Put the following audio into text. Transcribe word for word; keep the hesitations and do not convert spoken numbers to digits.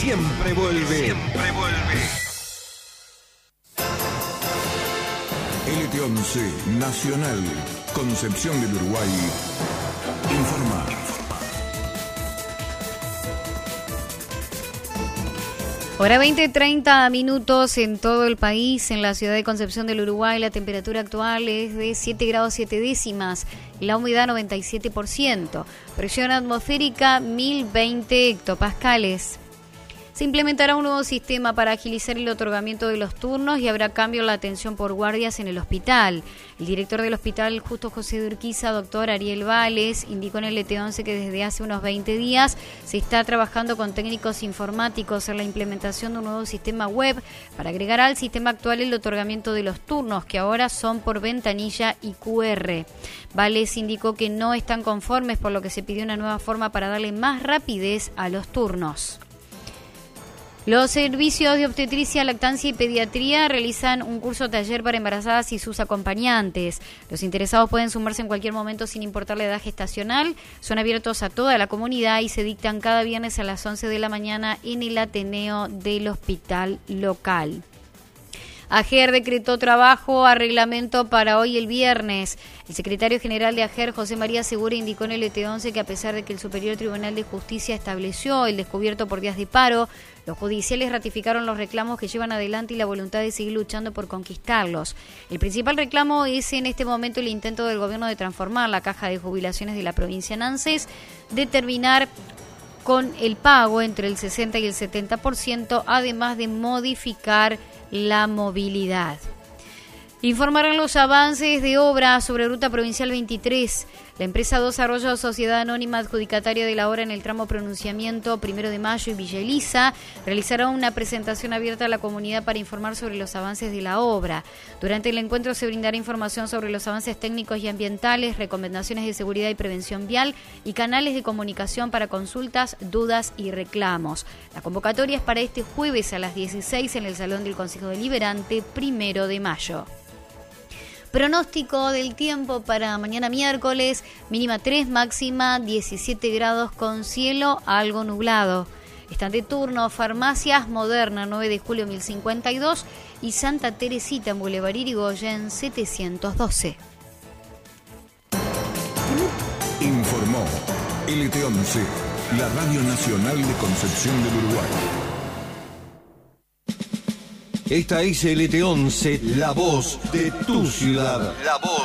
siempre vuelve. Siempre vuelve. L T once Nacional, Concepción del Uruguay, informa. Hora veinte, treinta minutos en todo el país. En la ciudad de Concepción del Uruguay la temperatura actual es de siete grados siete décimas, la humedad noventa y siete por ciento, presión atmosférica mil veinte hectopascales. Se implementará un nuevo sistema para agilizar el otorgamiento de los turnos y habrá cambio en la atención por guardias en el hospital. El director del hospital Justo José de Urquiza, doctor Ariel Vales, indicó en el L T once que desde hace unos veinte días se está trabajando con técnicos informáticos en la implementación de un nuevo sistema web para agregar al sistema actual el otorgamiento de los turnos, que ahora son por ventanilla y Q R. Vales indicó que no están conformes, por lo que se pidió una nueva forma para darle más rapidez a los turnos. Los servicios de obstetricia, lactancia y pediatría realizan un curso taller para embarazadas y sus acompañantes. Los interesados pueden sumarse en cualquier momento sin importar la edad gestacional. Son abiertos a toda la comunidad y se dictan cada viernes a las once de la mañana en el Ateneo del hospital local. AGER decretó trabajo a reglamento para hoy el viernes. El secretario general de AGER, José María Segura, indicó en el L T once que a pesar de que el Superior Tribunal de Justicia estableció el descubierto por días de paro, los judiciales ratificaron los reclamos que llevan adelante y la voluntad de seguir luchando por conquistarlos. El principal reclamo es en este momento el intento del gobierno de transformar la caja de jubilaciones de la provincia de ANSES, de terminar con el pago entre el sesenta y el setenta por ciento, además de modificar la movilidad. Informarán los avances de obra sobre Ruta Provincial veintitrés. La empresa Dos Arroyos, sociedad anónima adjudicataria de la obra en el tramo Pronunciamiento Primero de Mayo y Villa Elisa, realizará una presentación abierta a la comunidad para informar sobre los avances de la obra. Durante el encuentro se brindará información sobre los avances técnicos y ambientales, recomendaciones de seguridad y prevención vial y canales de comunicación para consultas, dudas y reclamos. La convocatoria es para este jueves a las dieciséis en el Salón del Consejo Deliberante Primero de Mayo. Pronóstico del tiempo para mañana miércoles, mínima tres, máxima diecisiete grados con cielo algo nublado. Están de turno Farmacias Moderna, nueve de julio mil cincuenta y dos y Santa Teresita en Boulevard Irigoyen setecientos doce. Informó L T once, la Radio Nacional de Concepción del Uruguay. Esta es L T once, la voz de tu ciudad. La voz